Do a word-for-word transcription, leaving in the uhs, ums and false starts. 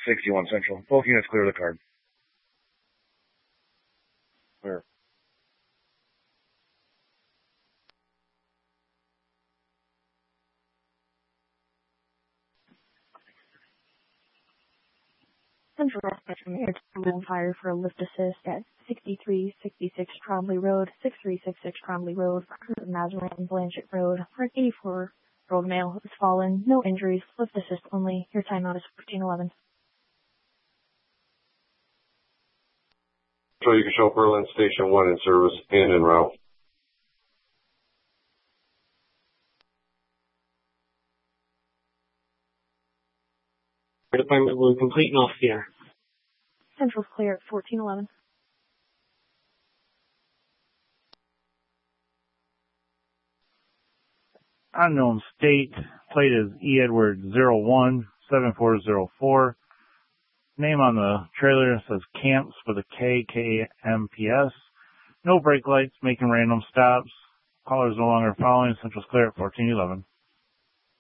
sixty-one Central. Both units clear the card. Clear. Central Spectrum Air Terminal fire for a lift assist at sixty-three sixty-six Cromley Road, sixty-three sixty-six Cromley Road, Mazarin, Blanchett Road, for an eighty-four-year-old male has fallen. No injuries. Lift assist only. Your timeout is fourteen eleven. So you can show Berlin Station one in service and en route. Deployment will complete and off the air. Central's clear at fourteen eleven. Unknown state. Plate is E Edward zero one seven four zero four. Name on the trailer says Camps with a K, K M P S. No brake lights, making random stops. Callers no longer following. Central's clear at fourteen eleven.